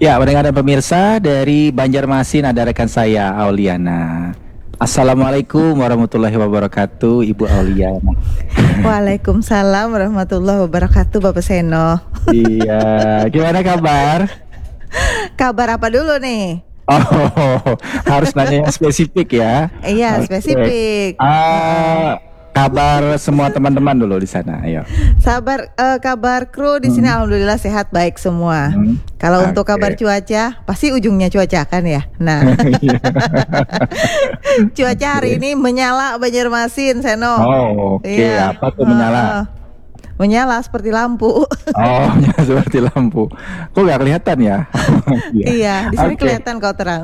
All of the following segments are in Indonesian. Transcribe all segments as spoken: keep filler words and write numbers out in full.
Ya, pendengar dan pemirsa dari Banjarmasin ada rekan saya Auliana. Assalamualaikum warahmatullahi wabarakatuh, Ibu Auliana. Waalaikumsalam warahmatullahi wabarakatuh, Bapak Seno. Iya, gimana kabar? Kabar apa dulu nih? Oh, harus nanya yang spesifik ya. Iya, Oke. spesifik. Ah, kabar semua teman-teman dulu di sana, ayo. Sabar, eh, kabar kru di sini Hmm. alhamdulillah sehat baik semua. Hmm. Kalau Oke. untuk kabar cuaca, pasti ujungnya cuaca kan ya. Nah, Iya. cuaca hari ini menyala Banjarmasin, Seno. Oh, oke. Iya. Apa tuh menyala? Eh, eh. Menyala seperti lampu. Oh, menyala seperti lampu. Kok nggak kelihatan ya? Iya, di sini Oke. kelihatan kau terang.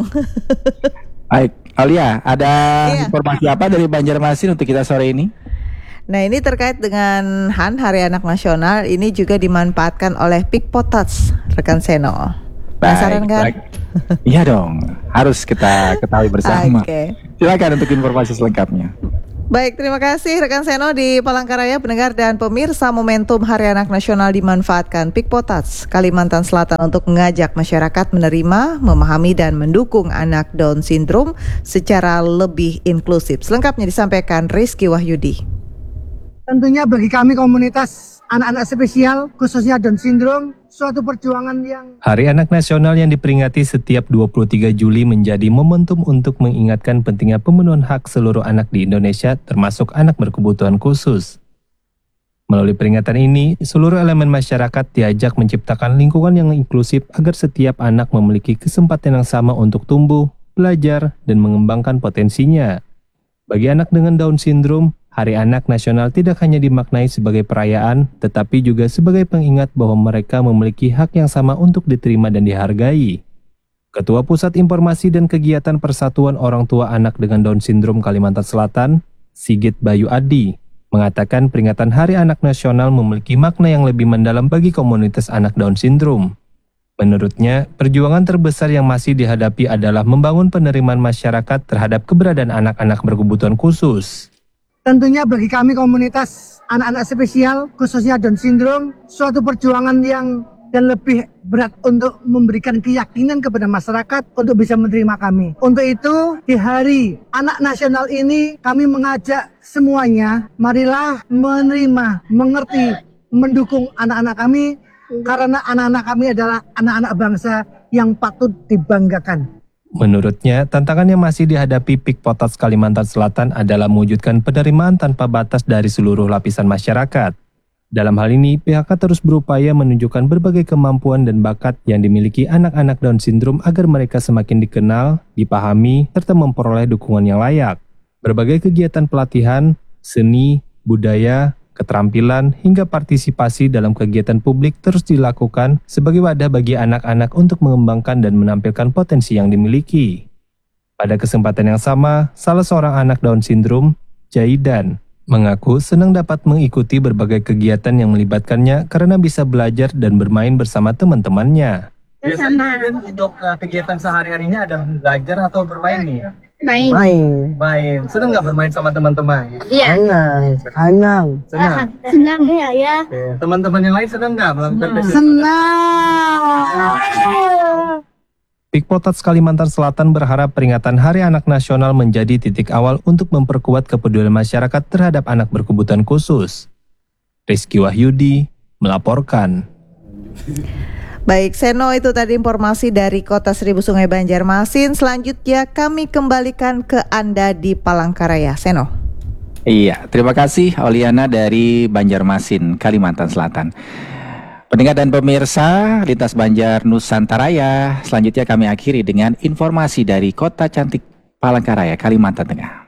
Baik, Aulia, ada Iya. informasi apa dari Banjarmasin untuk kita sore ini? Nah, ini terkait dengan H A N Hari Anak Nasional, ini juga dimanfaatkan oleh Pickpockets, rekan Seno. Penasaran kan? baik. Iya dong, harus kita ketahui bersama. Oke. Silakan untuk informasi selengkapnya. Baik, terima kasih rekan Seno di Palangkaraya, pendengar dan pemirsa. Momentum Hari Anak Nasional dimanfaatkan Pickpockets Kalimantan Selatan untuk mengajak masyarakat menerima, memahami dan mendukung anak Down Syndrome secara lebih inklusif. Selengkapnya disampaikan Rizky Wahyudi. Tentunya bagi kami komunitas anak-anak spesial khususnya Down Syndrome, suatu perjuangan yang Hari Anak Nasional yang diperingati setiap dua puluh tiga Juli menjadi momentum untuk mengingatkan pentingnya pemenuhan hak seluruh anak di Indonesia, termasuk anak berkebutuhan khusus. Melalui peringatan ini, seluruh elemen masyarakat diajak menciptakan lingkungan yang inklusif agar setiap anak memiliki kesempatan yang sama untuk tumbuh, belajar, dan mengembangkan potensinya. Bagi anak dengan Down Syndrome, Hari Anak Nasional tidak hanya dimaknai sebagai perayaan, tetapi juga sebagai pengingat bahwa mereka memiliki hak yang sama untuk diterima dan dihargai. Ketua Pusat Informasi dan Kegiatan Persatuan Orang Tua Anak dengan Down Syndrome Kalimantan Selatan, Sigit Bayu Adi, mengatakan peringatan Hari Anak Nasional memiliki makna yang lebih mendalam bagi komunitas anak Down Syndrome. Menurutnya, perjuangan terbesar yang masih dihadapi adalah membangun penerimaan masyarakat terhadap keberadaan anak-anak berkebutuhan khusus. tentunya bagi kami komunitas anak-anak spesial khususnya Down Syndrome, suatu perjuangan yang dan lebih berat untuk memberikan keyakinan kepada masyarakat untuk bisa menerima kami. Untuk itu, di Hari Anak Nasional ini kami mengajak semuanya, marilah menerima, mengerti, mendukung anak-anak kami, karena anak-anak kami adalah anak-anak bangsa yang patut dibanggakan. Menurutnya, tantangan yang masih dihadapi Pickpockets Kalimantan Selatan adalah mewujudkan penerimaan tanpa batas dari seluruh lapisan masyarakat. Dalam hal ini, P H K terus berupaya menunjukkan berbagai kemampuan dan bakat yang dimiliki anak-anak Down Syndrome agar mereka semakin dikenal, dipahami, serta memperoleh dukungan yang layak. Berbagai kegiatan pelatihan, seni, budaya, keterampilan, hingga partisipasi dalam kegiatan publik terus dilakukan sebagai wadah bagi anak-anak untuk mengembangkan dan menampilkan potensi yang dimiliki. Pada kesempatan yang sama, salah seorang anak Down Syndrome, Jaidan, mengaku senang dapat mengikuti berbagai kegiatan yang melibatkannya karena bisa belajar dan bermain bersama teman-temannya. Biasanya untuk uh, kegiatan sehari-harinya ada belajar atau bermain nih? Main. Main. Main. Senang nggak bermain sama teman-teman? Iya. Senang. Senang. Senang ya ya. Oke. Teman-teman yang lain senang nggak melakukan kegiatan? Senang! Pickpockets Kalimantan Selatan berharap peringatan Hari Anak Nasional menjadi titik awal untuk memperkuat kepedulian masyarakat terhadap anak berkebutuhan khusus. Rizky Wahyudi melaporkan. Baik, Seno, itu tadi informasi dari Kota Seribu Sungai Banjarmasin. Selanjutnya kami kembalikan ke Anda di Palangkaraya. Seno. Iya, terima kasih Auliana dari Banjarmasin, Kalimantan Selatan. Pendengar dan pemirsa Lintas Banjar Nusantaraya, selanjutnya kami akhiri dengan informasi dari Kota Cantik Palangkaraya, Kalimantan Tengah.